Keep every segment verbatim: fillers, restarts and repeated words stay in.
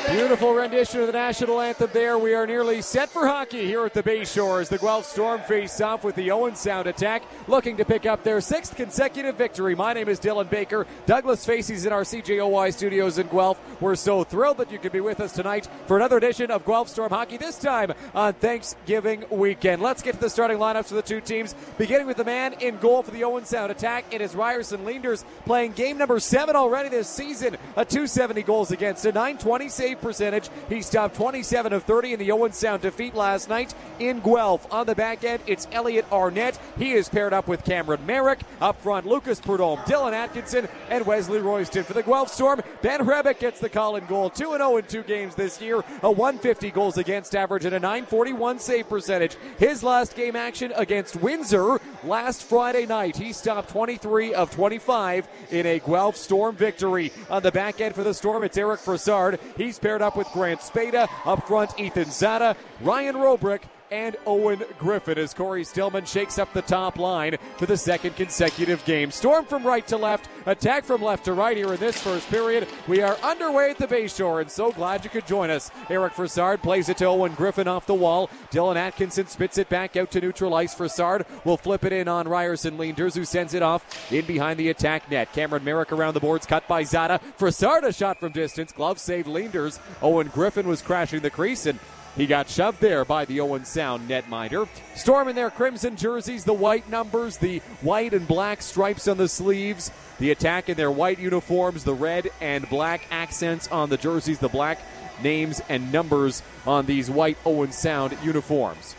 Beautiful rendition of the national anthem there. We are nearly set for hockey here at the Bayshore as the Guelph Storm face off with the Owen Sound Attack, looking to pick up their sixth consecutive victory. My name is Dylan Baker. Douglas Facey's in our C J O Y studios in Guelph. We're so thrilled that you could be with us tonight for another edition of Guelph Storm Hockey, this time on Thanksgiving weekend. Let's get to the starting lineups for the two teams, beginning with the man in goal for the Owen Sound Attack. It is Ryerson Leenders, playing game number seven already this season. A two seventy goals against, a nine twenty save percentage. He stopped twenty-seven of thirty in the Owen Sound defeat last night in Guelph. On the back end, it's Elliot Arnett. He is paired up with Cameron Merrick. Up front, Lucas Prudhomme, Dylan Atkinson, and Wesley Royston. For the Guelph Storm, Ben Hrebeck gets the call in goal. two and oh in two games this year. A one fifty goals against average and a nine forty-one save percentage. His last game action against Windsor last Friday night. He stopped twenty-three of twenty-five in a Guelph Storm victory. On the back end for the Storm, it's Eric Frassard. He's paired up with Grant Spada. Up front, Ethan Zada, Ryan Robrick, and Owen Griffin as Corey Stillman shakes up the top line for the second consecutive game. Storm from right to left, attack from left to right here in this first period. We are underway at the Bayshore, and so glad you could join us. Eric Frassard plays it to Owen Griffin off the wall. Dylan Atkinson spits it back out to neutral ice. Frassard will flip it in on Ryerson Leenders, who sends it off in behind the attack net. Cameron Merrick around the boards, cut by Zada. Frassard a shot from distance, glove saved Leenders. Owen Griffin was crashing the crease, and he got shoved there by the Owen Sound netminder. Storm in their crimson jerseys, the white numbers, the white and black stripes on the sleeves. The Attack in their white uniforms, the red and black accents on the jerseys, the black names and numbers on these white Owen Sound uniforms.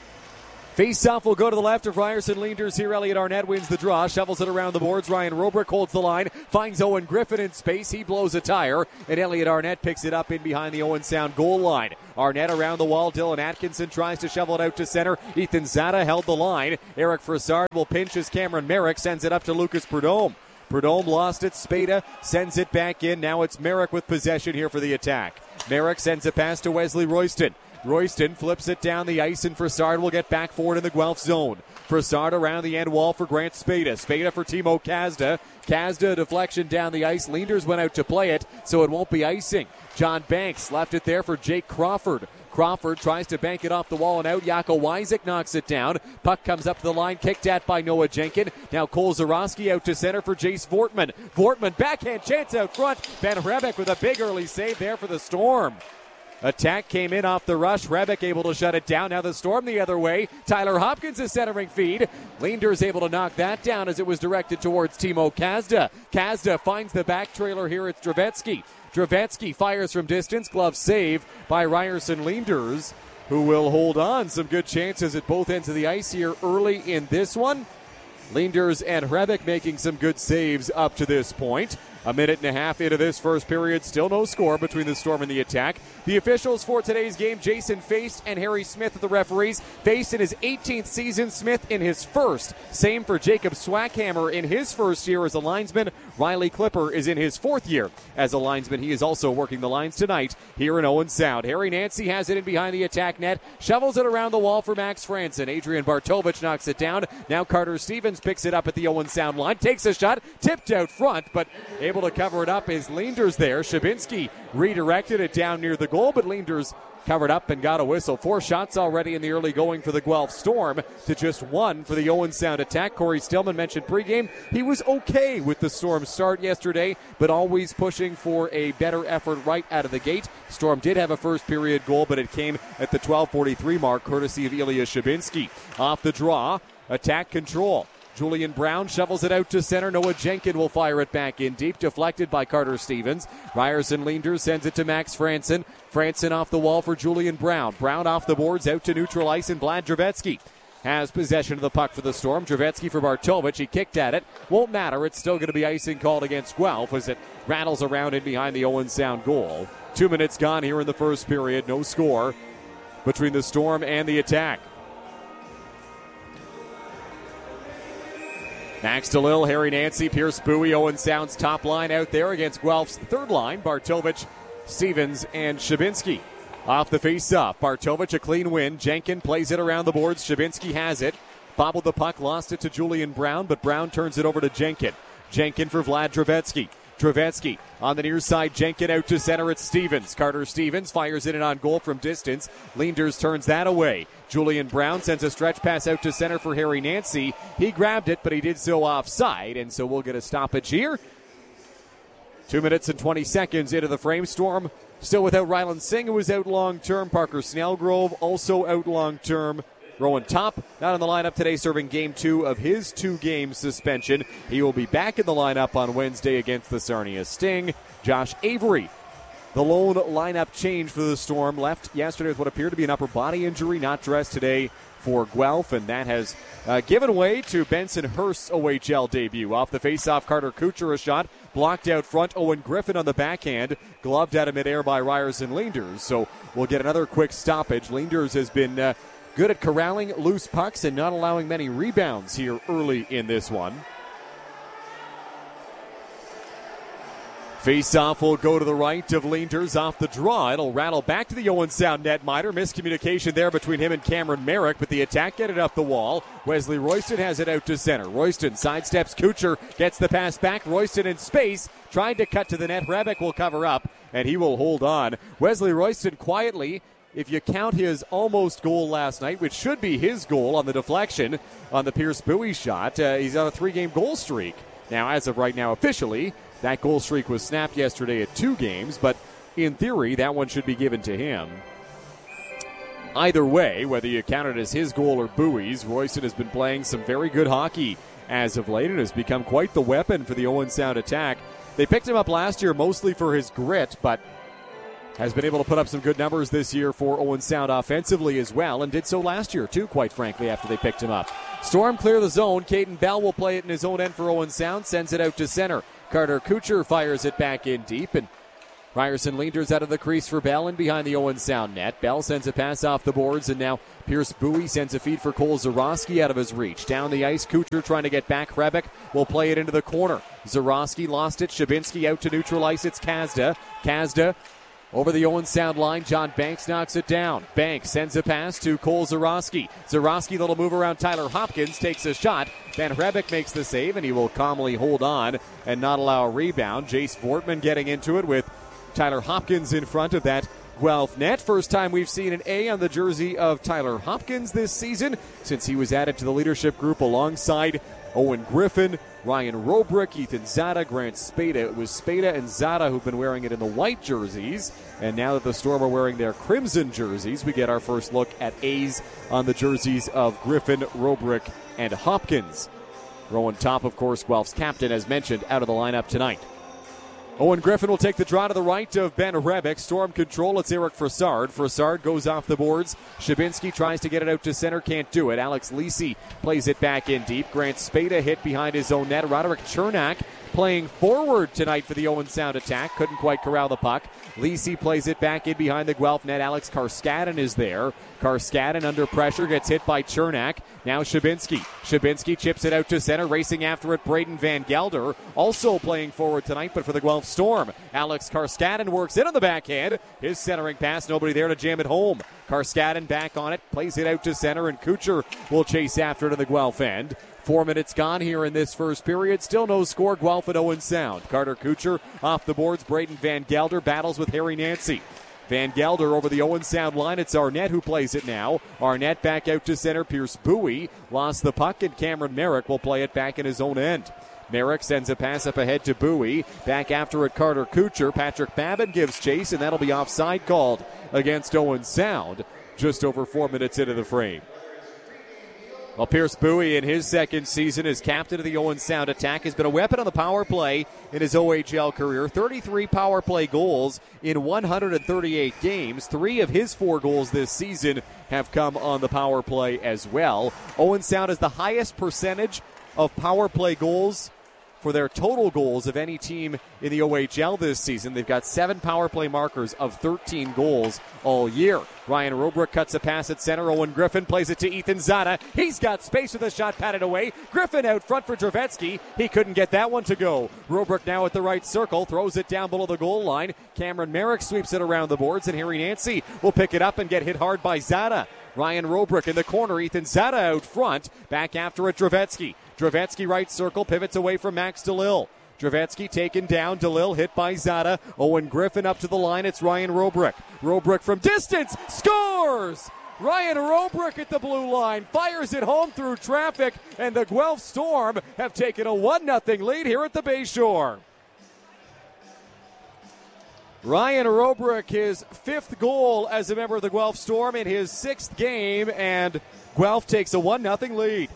Face-off will go to the left of Ryerson Leenders here. Elliot Arnett wins the draw, shovels it around the boards. Ryan Robrick holds the line, finds Owen Griffin in space. He blows a tire, and Elliot Arnett picks it up in behind the Owen Sound goal line. Arnett around the wall. Dylan Atkinson tries to shovel it out to center. Ethan Zada held the line. Eric Frassard will pinch as Cameron Merrick sends it up to Lucas Prudhomme. Prudhomme lost it. Spada sends it back in. Now it's Merrick with possession here for the Attack. Merrick sends a pass to Wesley Royston. Royston flips it down the ice, and Frassard will get back forward in the Guelph zone. Frassard around the end wall for Grant Spada. Spada for Timo Kazda. Kazda deflection down the ice. Leenders went out to play it, so it won't be icing. John Banks left it there for Jake Crawford. Crawford tries to bank it off the wall and out. Jaco Wyzek knocks it down. Puck comes up to the line, kicked at by Noah Jenkin. Now Cole Zarowski out to center for Jace Vortman. Vortman backhand chance out front. Ben Hrebeck with a big early save there for the Storm. Attack came in off the rush. Hrebeck able to shut it down. Now the Storm the other way. Tyler Hopkins is centering feed. Leenders able to knock that down as it was directed towards Timo Kazda. Kazda finds the back trailer here. It's Dravetsky. Dravetsky fires from distance. Glove save by Ryerson Leenders, who will hold on. Some good chances at both ends of the ice here early in this one. Leenders and Hrebeck making some good saves up to this point. A minute and a half into this first period, still no score between the Storm and the Attack. The officials for today's game, Jason Feist and Harry Smith are the referees. Feist in his eighteenth season, Smith in his first. Same for Jacob Swackhammer in his first year as a linesman. Riley Clipper is in his fourth year as a linesman. He is also working the lines tonight here in Owen Sound. Harry Nancy has it in behind the Attack net, shovels it around the wall for Max Franson. Adrian Bartovich knocks it down. Now Carter Stevens picks it up at the Owen Sound line, takes a shot, tipped out front, but able to cover it up is Leenders there. Shabinsky redirected it down near the goal, but Leenders covered up and got a whistle. Four shots already in the early going for the Guelph Storm to just one for the Owen Sound Attack. Corey Stillman mentioned pregame he was okay with the Storm start yesterday, but always pushing for a better effort right out of the gate. Storm did have a first period goal, but it came at the twelve forty-three mark courtesy of Ilya Shabinsky. Off the draw, Attack control. Julian Brown shovels it out to center. Noah Jenkin will fire it back in deep, deflected by Carter Stevens. Ryerson Leenders sends it to Max Franson. Franson off the wall for Julian Brown. Brown off the boards, out to neutral ice, and Vlad Dravetsky has possession of the puck for the Storm. Dravetsky for Bartovich. He kicked at it. Won't matter. It's still going to be icing called against Guelph as it rattles around in behind the Owen Sound goal. Two minutes gone here in the first period. No score between the Storm and the Attack. Max DeLille, Harry Nancy, Pierce Bowie, Owen Sound's top line out there against Guelph's third line. Bartovich, Stevens, and Shabinsky. Off the face-off, Bartovich a clean win. Jenkin plays it around the boards. Shabinsky has it. Bobbled the puck, lost it to Julian Brown, but Brown turns it over to Jenkin. Jenkin for Vlad Dravetsky. Trevetsky on the near side. Jenkin out to center. It's Stevens. Carter Stevens fires in and on goal from distance. Leenders turns that away. Julian Brown sends a stretch pass out to center for Harry Nancy. He grabbed it, but he did so offside, and so we'll get a stoppage here. Two minutes and twenty seconds into the frame. Storm still without Ryland Singh, who was out long-term. Parker Snellgrove also out long-term. Rowan Top not in the lineup today, serving game two of his two-game suspension. He will be back in the lineup on Wednesday against the Sarnia Sting. Josh Avery, the lone lineup change for the Storm, left yesterday with what appeared to be an upper body injury, not dressed today for Guelph, and that has uh, given way to Benson Hurst's O H L debut. Off the face-off, Carter Kucher a shot, blocked out front. Owen Griffin on the backhand, gloved out of midair by Ryerson Leenders. So we'll get another quick stoppage. Leenders has been uh, good at corralling loose pucks and not allowing many rebounds here early in this one. Face-off will go to the right of Leenders off the draw. It'll rattle back to the Owen Sound netminder. Miscommunication there between him and Cameron Merrick, but the attack get it up the wall. Wesley Royston has it out to center. Royston sidesteps Kucher, gets the pass back. Royston in space, trying to cut to the net. Rebick will cover up, and he will hold on. Wesley Royston quietly, if you count his almost goal last night, which should be his goal on the deflection on the Pierce Bowie shot, uh, he's on a three-game goal streak. Now, as of right now, officially, that goal streak was snapped yesterday at two games, but in theory, that one should be given to him. Either way, whether you count it as his goal or Bowie's, Royston has been playing some very good hockey as of late and has become quite the weapon for the Owen Sound attack. They picked him up last year mostly for his grit, but has been able to put up some good numbers this year for Owen Sound offensively as well, and did so last year too, quite frankly, after they picked him up. Storm clear the zone. Caden Bell will play it in his own end for Owen Sound, sends it out to center. Carter Kucher fires it back in deep, and Ryerson Leenders out of the crease for Bell and behind the Owen Sound net. Bell sends a pass off the boards, and now Pierce Bowie sends a feed for Cole Zarowski out of his reach. Down the ice, Kucher trying to get back. Rebick will play it into the corner. Zarowski lost it. Shabinski out to neutral ice. It's Kazda. Kazda over the Owen Sound line. John Banks knocks it down. Banks sends a pass to Cole Zarowski. Zarowski, little move around Tyler Hopkins, takes a shot. Van Rebick makes the save, and he will calmly hold on and not allow a rebound. Jace Vortman getting into it with Tyler Hopkins in front of that Guelph net. First time we've seen an A on the jersey of Tyler Hopkins this season since he was added to the leadership group alongside Owen Griffin, Ryan Robrick, Ethan Zada, Grant Spada. It was Spada and Zada who've been wearing it in the white jerseys, and now that the Storm are wearing their crimson jerseys, we get our first look at A's on the jerseys of Griffin, Robrick, and Hopkins. Rowan Top, of course, Guelph's captain, as mentioned, out of the lineup tonight. Owen Griffin will take the draw to the right of Ben Rebick. Storm control, it's Eric Frassard. Frassard goes off the boards. Shabinski tries to get it out to center, can't do it. Alex Lisi plays it back in deep. Grant Spada hit behind his own net. Roderick Chernak playing forward tonight for the Owen Sound attack. Couldn't quite corral the puck. Lisi plays it back in behind the Guelph net. Alex Karskadin is there. Karskadin under pressure, gets hit by Chernak. Now Shabinski. Shabinski chips it out to center. Racing after it, Braden Van Gelder. Also playing forward tonight, but for the Guelph Storm. Alex Karskadin works in on the backhand. His centering pass, nobody there to jam it home. Karskadin back on it, plays it out to center, and Kucher will chase after it to the Guelph end. Four minutes gone here in this first period. Still no score. Guelph at Owen Sound. Carter Kucher off the boards. Braden Van Gelder battles with Harry Nancy. Van Gelder over the Owen Sound line. It's Arnett who plays it now. Arnett back out to center. Pierce Bowie lost the puck, and Cameron Merrick will play it back in his own end. Merrick sends a pass up ahead to Bowie. Back after it, Carter Kucher. Patrick Babin gives chase, and that'll be offside called against Owen Sound just over four minutes into the frame. Well, Pierce Bowie in his second season as captain of the Owen Sound attack has been a weapon on the power play in his O H L career. thirty-three power play goals in one hundred thirty-eight games. Three of his four goals this season have come on the power play as well. Owen Sound has the highest percentage of power play goals for their total goals of any team in the O H L this season. They've got seven power play markers of thirteen goals all year. Ryan Robrick cuts a pass at center. Owen Griffin plays it to Ethan Zada. He's got space with a shot patted away. Griffin out front for Trevetsky. He couldn't get that one to go. Robrick now at the right circle, throws it down below the goal line. Cameron Merrick sweeps it around the boards, and Harry Nancy will pick it up and get hit hard by Zada. Ryan Robrick in the corner. Ethan Zada out front. Back after it, Trevetsky. Trevetsky right circle, pivots away from Max DeLille. Dravetsky taken down. DeLille hit by Zada. Owen Griffin up to the line. It's Ryan Robrick. Robrick from distance. Scores! Ryan Robrick at the blue line. Fires it home through traffic. And the Guelph Storm have taken a one nothing lead here at the Bayshore. Ryan Robrick, his fifth goal as a member of the Guelph Storm in his sixth game. And Guelph takes a one nothing lead.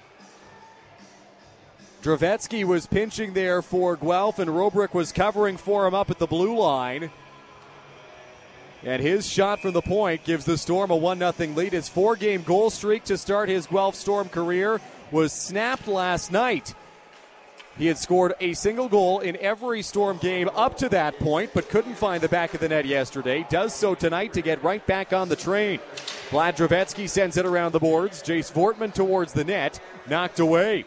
Dravetsky was pinching there for Guelph, and Robrick was covering for him up at the blue line. And his shot from the point gives the Storm a one nothing lead. His four-game goal streak to start his Guelph Storm career was snapped last night. He had scored a single goal in every Storm game up to that point, but couldn't find the back of the net yesterday. Does so tonight to get right back on the train. Vlad Dravetsky sends it around the boards. Jace Vortman towards the net. Knocked away.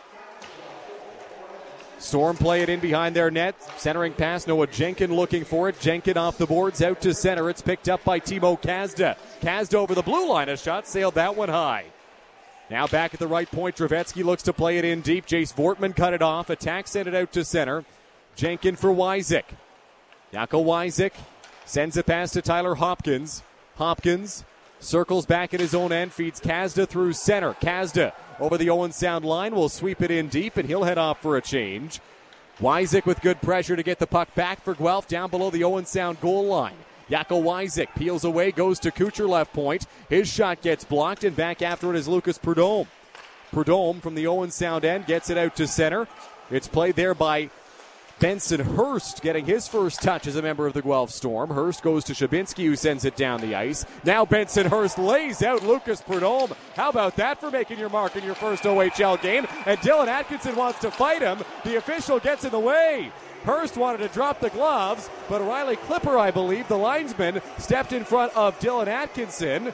Storm play it in behind their net. Centering pass, Noah Jenkin looking for it. Jenkin off the boards, out to center. It's picked up by Timo Kazda. Kazda over the blue line. A shot sailed that one high. Now back at the right point, Dravetsky looks to play it in deep. Jace Vortman cut it off. Attack sent it out to center. Jenkin for Wysick. Jaco Wysick sends it pass to Tyler Hopkins. Hopkins circles back at his own end, feeds Kazda through center. Kazda over the Owen Sound line will sweep it in deep, and he'll head off for a change. Wysick with good pressure to get the puck back for Guelph down below the Owen Sound goal line. Jaco Wysick peels away, goes to Kucher left point. His shot gets blocked, and back after it is Lucas Prudhomme. Prudhomme from the Owen Sound end gets it out to center. It's played there by Benson Hurst, getting his first touch as a member of the Guelph Storm. Hurst goes to Shabinsky, who sends it down the ice. Now Benson Hurst lays out Lucas Prudhomme. How about that for making your mark in your first O H L game? And Dylan Atkinson wants to fight him. The official gets in the way. Hurst wanted to drop the gloves, but Riley Clipper, I believe, the linesman, stepped in front of Dylan Atkinson.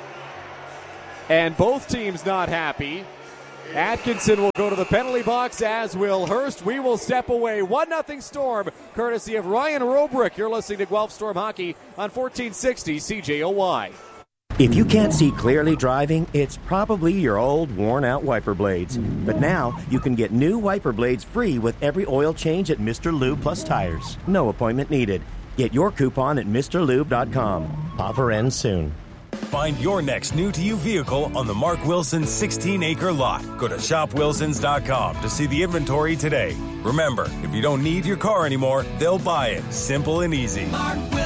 And both teams not happy. Atkinson will go to the penalty box, as will Hurst. We will step away. one nothing Storm, courtesy of Ryan Robrick. You're listening to Guelph Storm Hockey on fourteen sixty C J O Y. If you can't see clearly driving, it's probably your old, worn-out wiper blades. But now, you can get new wiper blades free with every oil change at Mister Lube Plus Tires. No appointment needed. Get your coupon at Mr Lube dot com. Offer ends soon. Find your next new-to-you vehicle on the Mark Wilson sixteen acre lot. Go to shop wilsons dot com to see the inventory today. Remember, if you don't need your car anymore, they'll buy it. Simple and easy. Mark